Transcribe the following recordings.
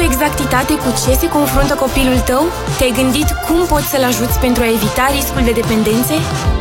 exactitate cu ce se confruntă copilul tău? Te-ai gândit cum poți să-l ajuți pentru a evita riscul de dependențe?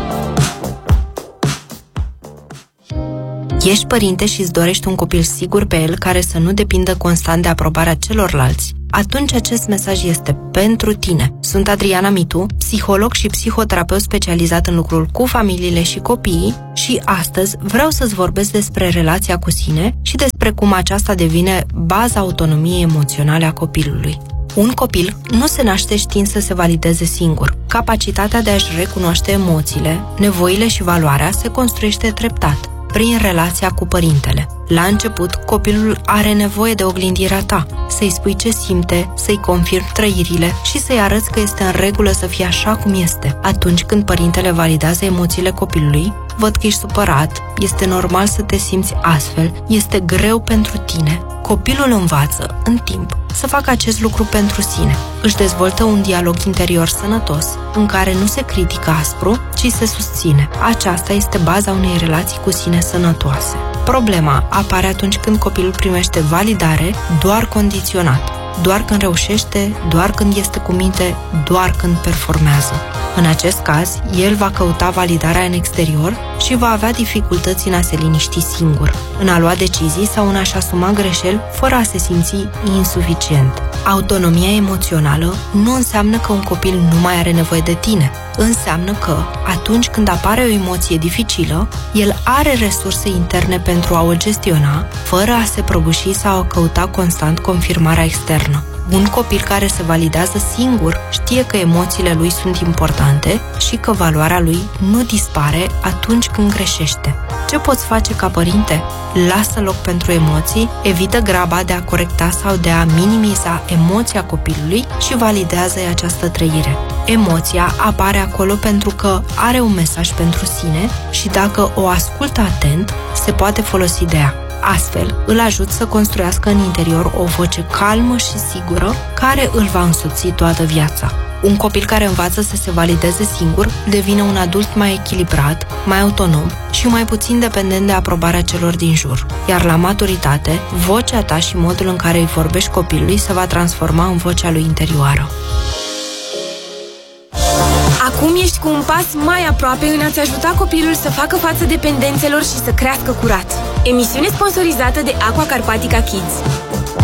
Ești părinte și îți dorești un copil sigur pe el, care să nu depindă constant de aprobarea celorlalți? Atunci acest mesaj este pentru tine. Sunt Adriana Mitu, psiholog și psihoterapeut specializat în lucrul cu familiile și copiii și astăzi vreau să-ți vorbesc despre relația cu sine și despre cum aceasta devine baza autonomiei emoționale a copilului. Un copil nu se naște știind să se valideze singur. Capacitatea de a-și recunoaște emoțiile, nevoile și valoarea se construiește treptat, prin relația cu părintele. La început, copilul are nevoie de oglindirea ta, să-i spui ce simte, să-i confirmi trăirile și să-i arăți că este în regulă să fie așa cum este. Atunci când părintele validează emoțiile copilului, văd că ești supărat, este normal să te simți astfel, este greu pentru tine. Copilul învață, în timp, să facă acest lucru pentru sine. Își dezvoltă un dialog interior sănătos, în care nu se critică aspru, ci se susține. Aceasta este baza unei relații cu sine sănătoase. Problema apare atunci când copilul primește validare doar condiționat, doar când reușește, doar când este cu minte, doar când performează. În acest caz, el va căuta validarea în exterior și va avea dificultăți în a se liniști singur, în a lua decizii sau în a-și asuma greșeli fără a se simți insuficient. Autonomia emoțională nu înseamnă că un copil nu mai are nevoie de tine. Înseamnă că, atunci când apare o emoție dificilă, el are resurse interne pentru a o gestiona, fără a se prăbuși sau a căuta constant confirmarea externă. Un copil care se validează singur știe că emoțiile lui sunt importante și că valoarea lui nu dispare atunci când greșește. Ce poți face ca părinte? Lasă loc pentru emoții, evită graba de a corecta sau de a minimiza emoția copilului și validează-i această trăire. Emoția apare acolo pentru că are un mesaj pentru sine și dacă o ascultă atent, se poate folosi de ea. Astfel, îl ajut să construiască în interior o voce calmă și sigură care îl va însoți toată viața. Un copil care învață să se valideze singur devine un adult mai echilibrat, mai autonom și mai puțin dependent de aprobarea celor din jur. Iar la maturitate, vocea ta și modul în care îi vorbești copilului se va transforma în vocea lui interioară. Acum ești cu un pas mai aproape în a-ți ajuta copilul să facă față dependențelor și să crească curat. Emisiune sponsorizată de Aqua Carpatica Kids.